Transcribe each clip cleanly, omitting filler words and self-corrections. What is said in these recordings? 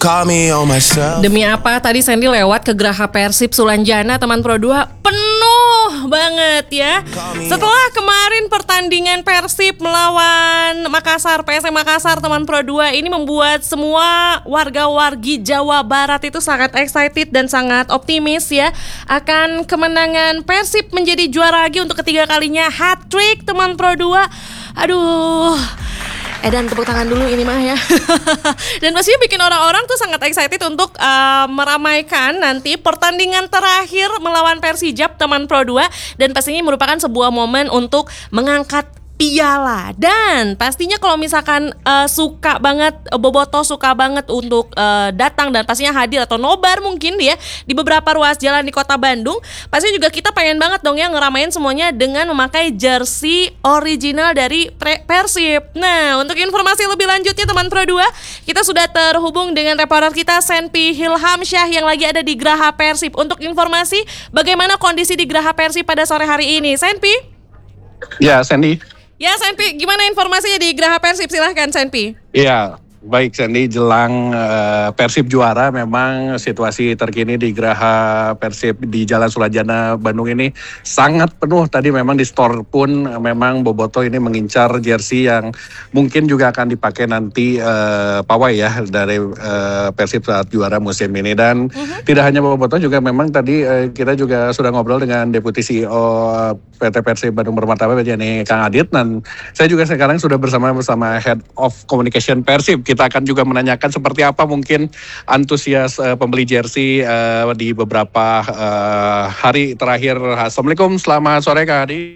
Call me on myself. Demi apa tadi Sandy lewat ke Graha Persib Sulanjana teman Pro 2 penuh banget ya. Setelah kemarin pertandingan Persib melawan Makassar, PSM Makassar teman Pro 2 ini membuat semua warga-wargi Jawa Barat itu sangat excited dan sangat optimis ya akan kemenangan Persib menjadi juara lagi untuk ketiga kalinya, hat-trick teman Pro 2. Aduh, dan tepuk tangan dulu ini mah ya. Dan pastinya bikin orang-orang tuh sangat excited untuk meramaikan nanti pertandingan terakhir melawan Persijap teman Pro 2. Dan pastinya merupakan sebuah momen untuk mengangkat piala. Dan pastinya kalau misalkan suka banget, Bobotoh suka banget untuk datang dan pastinya hadir atau nobar mungkin ya di beberapa ruas jalan di kota Bandung, pasti juga kita pengen banget dong ya ngeramain semuanya dengan memakai jersey original dari Persib. Nah, untuk informasi lebih lanjutnya teman Pro 2, kita sudah terhubung dengan reporter kita Senpi Hilhamsyah yang lagi ada di Graha Persib untuk informasi bagaimana kondisi di Graha Persib pada sore hari ini. Senpi? Ya, Sandy. Ya, Senpi, gimana informasinya di Graha Persib? Silahkan, Senpi. Iya, baik Sandy, jelang Persib juara memang situasi terkini di Graha Persib di Jalan Sulanjana Bandung ini sangat penuh. Tadi memang di store pun memang Bobotoh ini mengincar jersey yang mungkin juga akan dipakai nanti pawai ya dari Persib saat juara musim ini. Dan tidak hanya Bobotoh, juga memang tadi kita juga sudah ngobrol dengan Deputi CEO PT Persib Bandung Permata, yakni Kang Adit, dan saya juga sekarang sudah bersama Head of Communication Persib. Kita akan juga menanyakan seperti apa mungkin antusias pembeli jersey di beberapa hari terakhir. Assalamualaikum, selamat sore Kang Adit.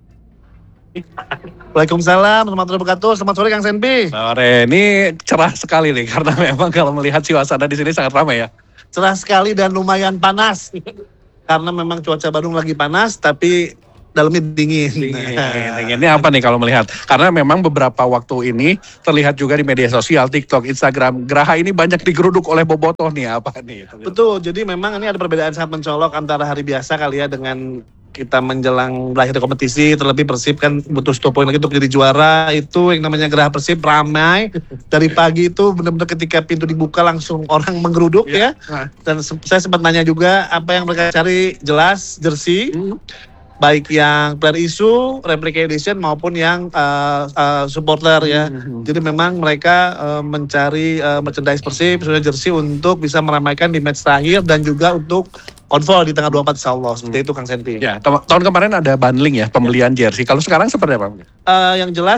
Waalaikumsalam, selamat sore wabarakatuh. Selamat sore Kang Senpi. Sore, ini cerah sekali nih karena memang kalau melihat suasana di sini sangat ramai ya. Cerah sekali dan lumayan panas. Karena memang cuaca Bandung lagi panas, tapi dalamnya dingin. Ini apa nih kalau melihat? Karena memang beberapa waktu ini terlihat juga di media sosial, TikTok, Instagram, Graha ini banyak digeruduk oleh Bobotoh nih, apa nih? Betul, jadi memang ini ada perbedaan sangat mencolok antara hari biasa kali ya dengan kita menjelang berakhir kompetisi. Terlebih Persib kan butuh 10 poin lagi untuk jadi juara. Itu yang namanya Graha Persib ramai. Dari pagi itu benar-benar ketika pintu dibuka langsung orang menggeruduk ya. Dan saya sempat nanya juga apa yang mereka cari, jelas jersey. Baik yang player issue, replica edition maupun yang supporter ya. Jadi memang mereka mencari merchandise Persib, sudah jersey untuk bisa meramaikan di match terakhir dan juga untuk konvoi di tanggal 24 insyaallah. Seperti itu Kang Senti. Ya, tahun kemarin ada bundling ya, pembelian jersey. Kalau sekarang seperti apa? Yang jelas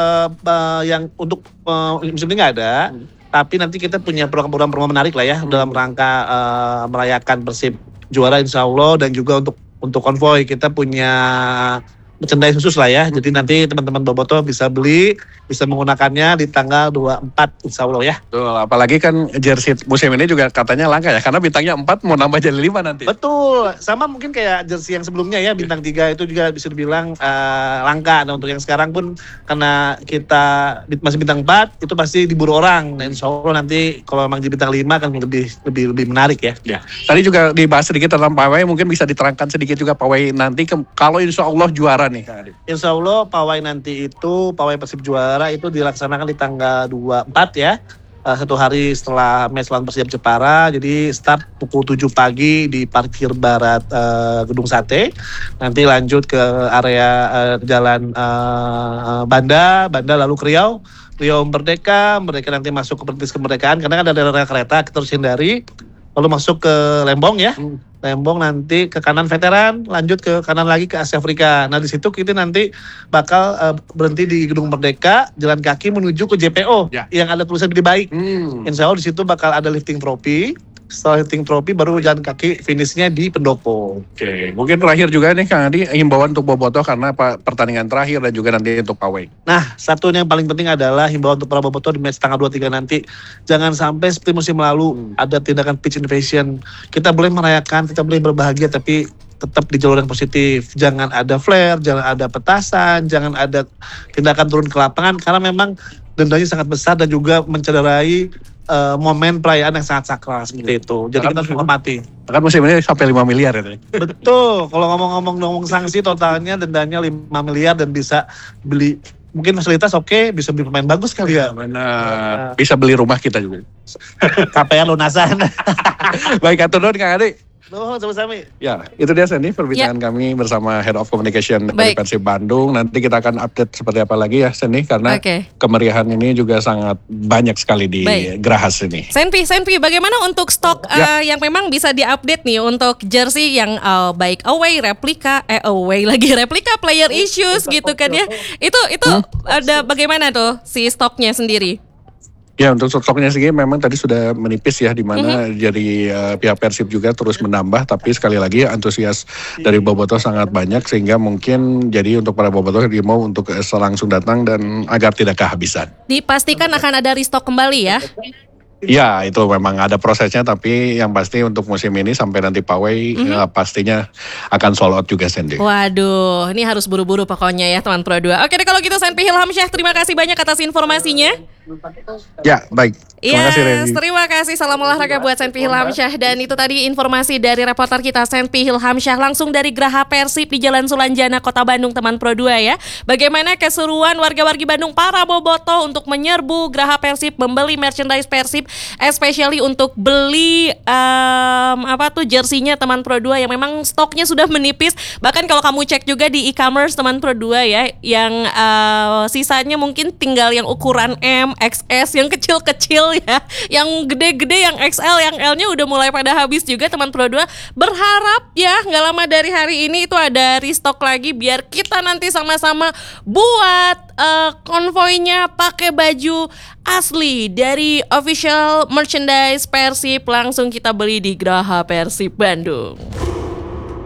yang untuk musim ini nggak ada. Tapi nanti kita punya program-program menarik lah ya dalam rangka merayakan Persib juara insyaallah, dan juga untuk konvoi kita punya merchandise khusus lah ya. Jadi nanti teman-teman Bobotoh bisa beli, bisa menggunakannya di tanggal 24 insya Allah ya. Betul, apalagi kan jersey musim ini juga katanya langka ya, karena bintangnya 4 mau nambah jadi 5 nanti. Betul, sama mungkin kayak jersey yang sebelumnya ya, bintang 3 itu juga bisa dibilang langka. Nah untuk yang sekarang pun karena kita masih bintang 4, itu pasti diburu orang. Nah insya Allah nanti kalau memang di bintang 5 kan lebih menarik ya. Ya. Tadi juga dibahas sedikit tentang pawai, mungkin bisa diterangkan sedikit juga pawai nanti kalau insya Allah juara nih Kang Adit. Insya Allah pawai nanti itu, pawai Persib juara itu dilaksanakan di tanggal 24 ya. Satu hari setelah match lawan Persijap Jepara. Jadi start pukul 7 pagi di parkir barat Gedung Sate. Nanti lanjut ke area jalan Banda lalu ke Riau Merdeka nanti masuk ke Pertis Kemerdekaan karena kan ada daerah kereta kita harus hindari. Lalu masuk ke Lembong ya. Lembong nanti ke kanan Veteran, lanjut ke kanan lagi ke Asia Afrika. Nah di situ kita nanti bakal berhenti di Gedung Merdeka, jalan kaki menuju ke JPO yang ada tulisan Gede Baik. Insya Allah di situ bakal ada lifting trophy. Setelah lifting trophy baru jalan kaki finishnya di Pendopo. Oke, mungkin terakhir juga nih Kang Adi, himbauan untuk Bobotoh karena pertandingan terakhir dan juga nanti untuk pawai. Nah, satu yang paling penting adalah himbauan untuk para Bobotoh di match tanggal 23 nanti. Jangan sampai seperti musim lalu ada tindakan pitch invasion. Kita boleh merayakan, kita boleh berbahagia, tapi tetap di jalur yang positif. Jangan ada flare, jangan ada petasan, jangan ada tindakan turun ke lapangan karena memang dendanya sangat besar dan juga mencederai momen perayaan yang sangat sakral seperti itu. Jadi kita harus menghormati. Kan musim ini sampai 5 miliar ya. Betul. Kalau ngomong sanksi totalnya dendanya 5 miliar dan bisa beli mungkin fasilitas oke, bisa beli pemain bagus kali ya. Benar. Bisa beli rumah kita juga. KPR lunasan. Baik, atur nuhun Kang Adi. Nuhun sama-sama. Ya, itu dia Sandy perbincangan kami bersama Head of Communication dari Baik. Persib Bandung. Nanti kita akan update seperti apa lagi ya Sandy, karena Oke. kemeriahan ini juga sangat banyak sekali di Baik. Gerahas ini. Senpi, bagaimana untuk stok yang memang bisa diupdate nih untuk jersey yang baik away, replika, player issues gitu kan ya? Itu ada bagaimana tuh si stoknya sendiri? Ya, untuk stoknya sendiri memang tadi sudah menipis ya, di mana dari pihak Persib juga terus menambah, tapi sekali lagi antusias dari bobotoh sangat banyak, sehingga mungkin jadi untuk para bobotoh mau untuk langsung datang dan agar tidak kehabisan. Dipastikan akan ada restock kembali ya? Ya, itu memang ada prosesnya, tapi yang pasti untuk musim ini sampai nanti pawai pastinya akan sold out juga Sandy. Waduh, ini harus buru-buru pokoknya ya teman Pro 2. Oke deh kalau gitu Senpi Hilhamsyah, terima kasih banyak atas informasinya. Ya, baik. Terima kasih Reni. Terima kasih. Salam olahraga buat Senpi Hilhamsyah. Dan itu tadi informasi dari reporter kita Senpi Hilhamsyah langsung dari Graha Persib di Jalan Sulanjana, Kota Bandung, teman Pro 2 ya. Bagaimana keseruan warga-wargi Bandung para bobotoh untuk menyerbu Graha Persib, membeli merchandise Persib, especially untuk beli jersinya teman Pro 2 yang memang stoknya sudah menipis. Bahkan kalau kamu cek juga di e-commerce teman Pro 2 ya, yang sisanya mungkin tinggal yang ukuran M, XS, yang kecil-kecil ya, yang gede-gede, yang XL, yang L-nya udah mulai pada habis juga teman Pro 2. Berharap ya nggak lama dari hari ini itu ada restock lagi biar kita nanti sama-sama buat konvoynya pakai baju asli dari official merchandise Persib, langsung kita beli di Graha Persib Bandung.